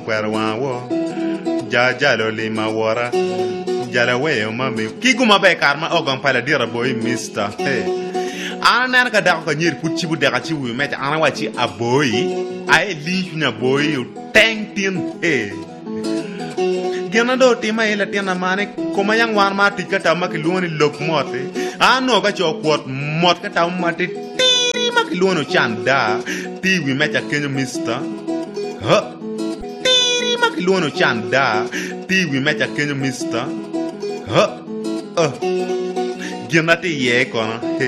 kwero wawo jalo lima wora jala weyo mami kigu mabe karma ogon pala dira boy mister ana nan ka da ko nyir put ci bu de ka ci wu met ana wa ci aboy ay li na boy teng tin gena do ti mai la tina mane ko mayang wan ma ti ka ta ma ki luoni lok mote ano ka cho kwot mot ka ta ma ti tiri ma ki luono chanda ti wi met kenyo mister tiri ma ki luono chanda ti wi met kenyo mister gena ti ye kono